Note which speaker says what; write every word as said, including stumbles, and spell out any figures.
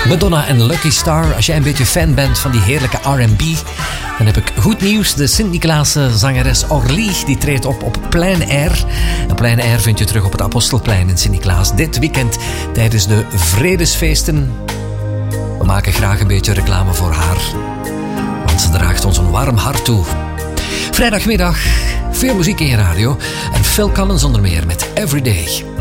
Speaker 1: Madonna en Lucky Star. Als jij een beetje fan bent van die heerlijke R en B, dan heb ik goed nieuws. De Sint-Niklaanse zangeres Orly die treedt op op Plein Air. En Plein Air vind je terug op het Apostelplein in Sint-Niklaas dit weekend tijdens de Vredesfeesten. We maken graag een beetje reclame voor haar, want ze draagt ons een warm hart toe. Vrijdagmiddag, veel muziek in je radio en Phil Collins onder meer met Everyday.